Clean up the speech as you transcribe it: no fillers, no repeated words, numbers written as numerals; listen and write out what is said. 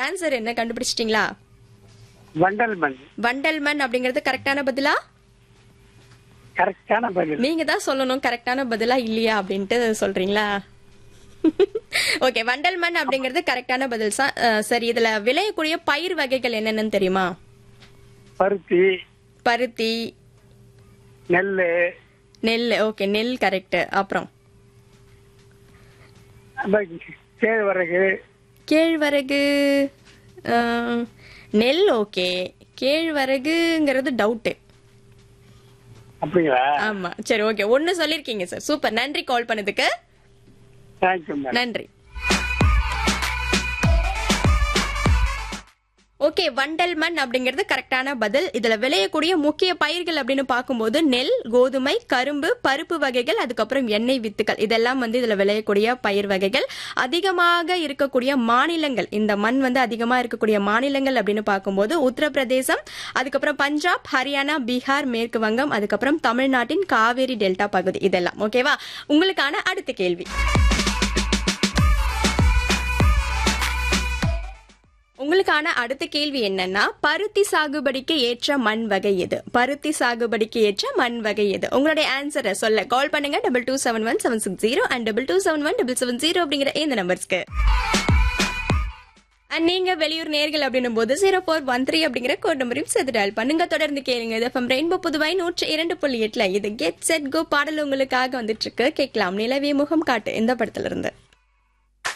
Answer என்ன கண்டுபிடிச்சிட்டீங்களா? வண்டல் மண். வண்டல் மண் அப்படிங்கிறது கரெக்டான பதிலா? கரெக்டான பதில். நீங்க தான் சொல்லணும் கரெக்டான பதிலா இல்லையா அப்படின்ட்டு சொல்றீங்களா? ஓகே, வண்டல் மண் அப்படிங்கிறது கரெக்டான பதில். சரி, இதுல விளையக்கூடிய பயிர் வகைகள் என்னென்னு தெரியுமா? பருத்தி, பருத்தி, நெல்லு, நெல். ஓகே, நெல் கரெக்ட். அப்புறம் கேழ்வரகு, கேழ்வரகு, நெல். Okay, கேழ்வரகுங்கிறது doubt. அப்படிங்களா? ஆமா, சரி, ஓகே, ஒன்னு சொல்லிருக்கீங்க சார். சூப்பர், நன்றி கால் பண்ணதுக்கு. Thank you madam. நன்றி. ஓகே, வண்டல் மண் அப்படிங்கிறது கரெக்டான பதில். இதுல விளையக்கூடிய முக்கிய பயிர்கள் அப்படின்னு பார்க்கும்போது நெல், கோதுமை, கரும்பு, பருப்பு வகைகள், அதுக்கப்புறம் எண்ணெய் வித்துக்கள், இதெல்லாம் இதுல விளையக்கூடிய பயிர் வகைகள். அதிகமாக இருக்கக்கூடிய மாநிலங்கள், இந்த மண் அதிகமா இருக்கக்கூடிய மாநிலங்கள் அப்படின்னு பார்க்கும்போது உத்தரப்பிரதேசம், அதுக்கப்புறம் பஞ்சாப், ஹரியானா, பீகார், மேற்கு வங்கம், அதுக்கப்புறம் தமிழ்நாட்டின் காவேரி டெல்டா பகுதி, இதெல்லாம். ஓகேவா? உங்களுக்கான அடுத்த கேள்வி. உங்களுக்கான அடுத்த கேள்வி என்னன்னா, பருத்தி சாகுபடிக்கு ஏற்ற மண் வகை எது? பருத்தி சாகுபடிக்கு ஏற்ற மண் வகை எது? உங்களுடைய ஆன்சரை சொல்ல கால் பண்ணுங்க 2271-760 and 2271-770 அப்படிங்கிற இந்த நம்பர்ஸ்க்கு. நீங்க வெளியூர் நேர்கள் அப்படின்னும் போது 0413 அப்படிங்கிற கோட் நம்பரையும் சேர்த்து டயல் பண்ணுங்க. தொடர்ந்து கேளுங்க. இது FM ரெயின்போ புதுவை 102.8. இது கெட் செட் கோ பாடல் உங்களுக்காக வந்துட்டு இருக்கு. கேட்கலாம். நிலவே முகம் காட்டு இந்த படத்துல இருந்து.